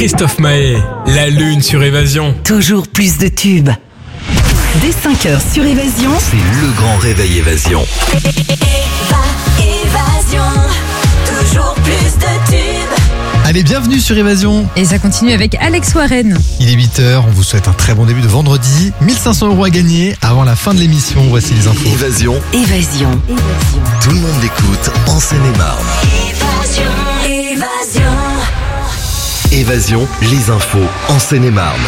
Christophe Maé, la lune sur Évasion. Toujours plus de tubes. Dès 5h sur Évasion, C'est le grand réveil Évasion. Évasion, toujours plus de tubes. Allez, bienvenue sur Évasion. Et ça continue avec Alex Warren. Il est 8h, on vous souhaite un très bon début de vendredi. 1500 € à gagner avant la fin de l'émission. Voici les infos. Évasion, Évasion. tout le monde l'écoute en Seine-et-Marne. Évasion. Évasion, les infos en Seine-et-Marne.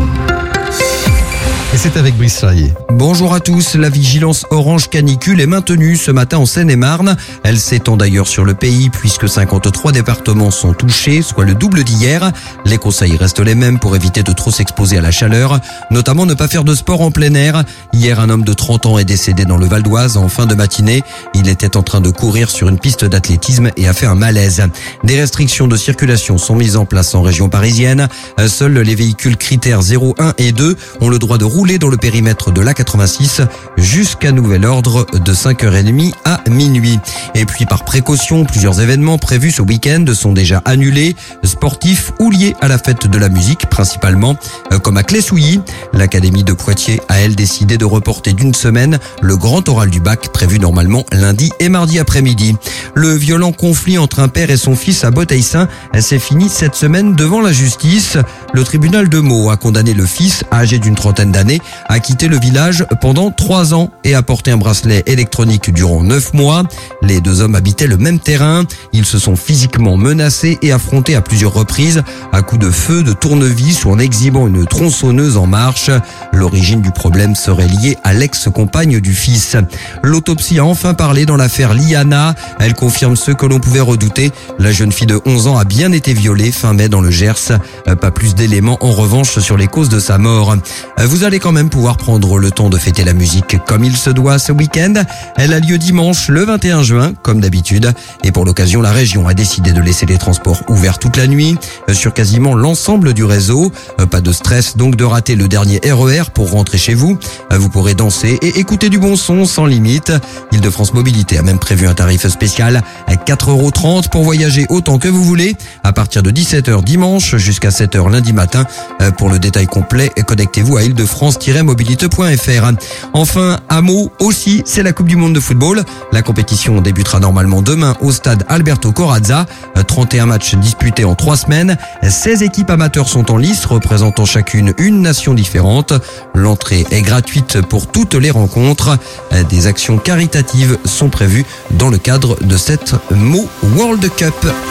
Et c'est avec Brice Charrier. Bonjour à tous, la vigilance orange canicule est maintenue ce matin en Seine-et-Marne. Elle s'étend d'ailleurs sur le pays puisque 53 départements sont touchés, soit le double d'hier. Les conseils restent les mêmes pour éviter de trop s'exposer à la chaleur, notamment ne pas faire de sport en plein air. Hier, un homme de 30 ans est décédé dans le Val d'Oise en fin de matinée. Il était en train de courir sur une piste d'athlétisme et a fait un malaise. Des restrictions de circulation sont mises en place en région parisienne. Seuls les véhicules critères 0, 1 et 2 ont le droit de rouler dans le périmètre de l'A86 jusqu'à nouvel ordre de 5h30 à minuit. Et puis par précaution, plusieurs événements prévus ce week-end sont déjà annulés, sportifs ou liés à la fête de la musique principalement, comme à Clé-Souilly. L'Académie de Poitiers a elle décidé de reporter d'une semaine le grand oral du bac prévu normalement lundi et mardi après-midi. Le violent conflit entre un père et son fils à Bauteilles-Saint s'est fini cette semaine devant la justice. Le tribunal de Meaux a condamné le fils, âgé d'une trentaine d'années, à quitter le village pendant 3 ans et à porter un bracelet électronique durant 9 mois. Les deux hommes habitaient le même terrain. Ils se sont physiquement menacés et affrontés à plusieurs reprises à coups de feu, de tournevis ou en exhibant une tronçonneuse en marche. L'origine du problème serait liée à l'ex-compagne du fils. L'autopsie a enfin parlé dans l'affaire Liana. Elle confirme ce que l'on pouvait redouter. La jeune fille de 11 ans a bien été violée fin mai dans le Gers. Pas plus d'éléments en revanche sur les causes de sa mort. Vous allez quand même pouvoir prendre le temps de fêter la musique comme il se doit ce week-end. Elle a lieu dimanche le 21 juin, comme d'habitude. Et pour l'occasion, la région a décidé de laisser les transports ouverts toute la nuit sur quasiment l'ensemble du réseau. Pas de stress donc de rater le dernier RER pour rentrer chez vous. Vous pourrez danser et écouter du bon son sans limite. Île-de-France Mobilité a même prévu un tarif spécial à 4,30 € pour voyager autant que vous voulez à partir de 17h dimanche jusqu'à 7h lundi matin. Pour le détail complet, connectez-vous à île-de-france-mobilité.fr. Enfin, à Meaux aussi, c'est la Coupe du Monde de football. La compétition débutera normalement demain au stade Alberto Corazza. 31 matchs disputés en 3 semaines. 16 équipes amateurs sont en lice, représentant chacune une nation différente. L'entrée est gratuite pour toutes les rencontres. Des actions caritatives sont prévues dans le cadre de cette Meaux World Cup.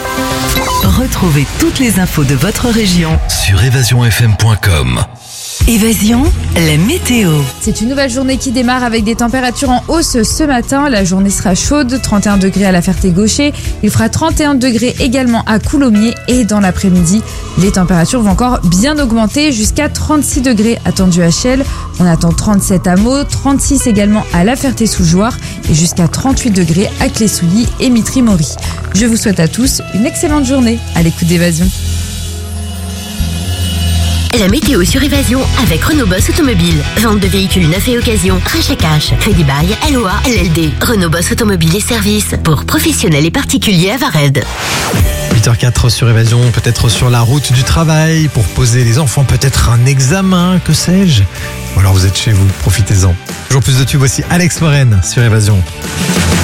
Retrouvez toutes les infos de votre région. Sur évasionfm.com. Évasion, la météo. C'est une nouvelle journée qui démarre avec des températures en hausse ce matin. La journée sera chaude, 31 degrés à la Ferté-Gaucher. Il fera 31 degrés également à Coulommiers. Et dans l'après-midi, les températures vont encore bien augmenter jusqu'à 36 degrés attendus à Chelles. On attend 37 à Meaux, 36 également à La Ferté-sous-Jouarre et jusqu'à 38 degrés à Clé-Souilly et Mitry-Mory. Je vous souhaite à tous une excellente journée à l'écoute d'Évasion. La météo sur Évasion avec Renault Boss Automobile. Vente de véhicules neufs et occasion, rachat cash, crédit bail, LOA, LLD. Renault Boss Automobile et services pour professionnels et particuliers à Vared. 8h04 sur Évasion, peut-être sur la route du travail, pour poser les enfants, peut-être un examen, que sais-je. Ou alors vous êtes chez vous, profitez-en. Toujours plus de tubes, voici Alex Warren sur Évasion.